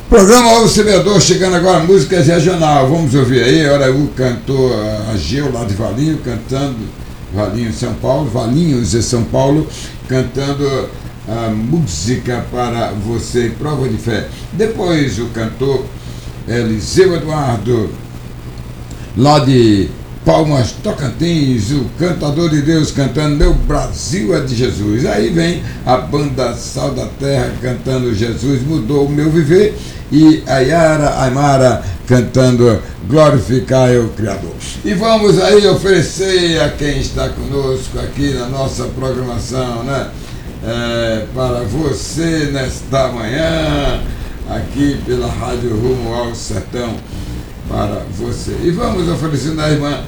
Programa O Semeador, chegando agora, músicas regional. Vamos ouvir aí, olha o cantor Ageu lá de Valinho, cantando, Valinho, São Paulo, Valinhos de São Paulo, cantando a música para você, Prova de Fé. Depois o cantor Eliseu Eduardo, lá de Palmas, Tocantins, o cantador de Deus cantando Meu Brasil é de Jesus. Aí vem a banda Sal da Terra cantando Jesus Mudou o Meu Viver, e a Yara Aymara cantando Glorificar o Criador. E vamos aí oferecer a quem está conosco aqui na nossa programação, né? Para você nesta manhã, aqui pela Rádio Rumo ao Sertão, para você. E vamos oferecendo a irmã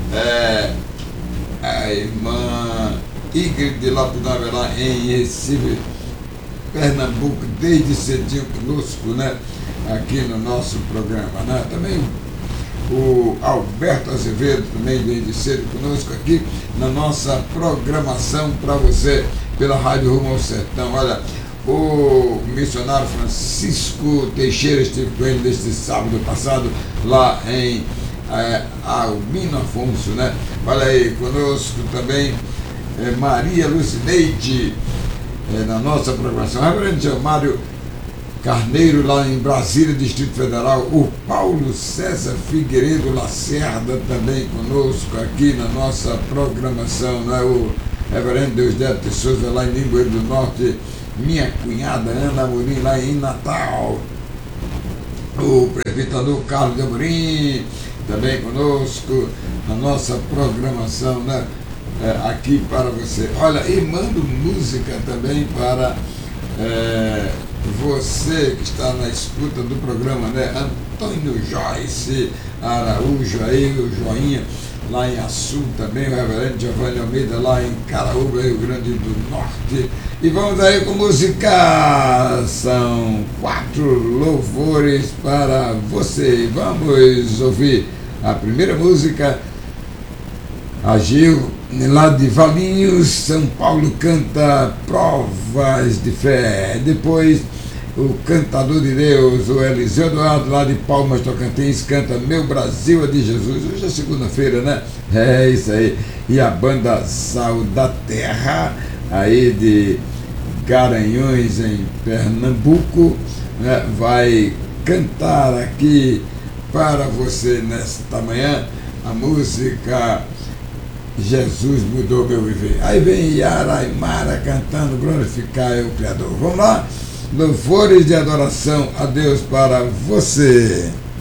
Ingrid de Lapidave, lá em Recife, Pernambuco, desde cedinho conosco, né? Aqui no nosso programa, né? Também o Alberto Azevedo, também desde cedo conosco aqui na nossa programação para você pela Rádio Rumo ao Sertão. Olha, o missionário Francisco Teixeira esteve com ele neste sábado passado lá em Albino Afonso, né? Olha aí, conosco também Maria Lucineide na nossa programação, Reverendo Gilmário Carneiro lá em Brasília, Distrito Federal, o Paulo César Figueiredo Lacerda também conosco aqui na nossa programação, né? O Reverendo Deusdébio de Souza lá em Limoeiro do Norte, minha cunhada Ana Amorim lá em Natal, o prefeitador Carlos de Amorim também conosco na nossa programação, né? Aqui para você. Olha, e mando música também para você que está na escuta do programa, né? Antônio Joyce Araújo aí, o Joinha lá em Açu também, o Reverendo Giovanni Almeida lá em Caraúba, Rio Grande do Norte. E vamos aí com música, são 4 louvores para você. Vamos ouvir a primeira música, Ageu, lá de Valinhos, São Paulo, canta Provas de Fé. Depois o cantador de Deus, o Eliseu Eduardo, lá de Palmas, Tocantins, canta Meu Brasil é de Jesus. Hoje é segunda-feira, né? É isso aí. E a banda Sal da Terra, aí de Garanhuns, em Pernambuco, né? Vai cantar aqui para você nesta manhã a música Jesus Mudou Meu Viver. Aí vem Yara Aymara cantando Glorificar o Criador. Vamos lá? Louvores de adoração a Deus para você.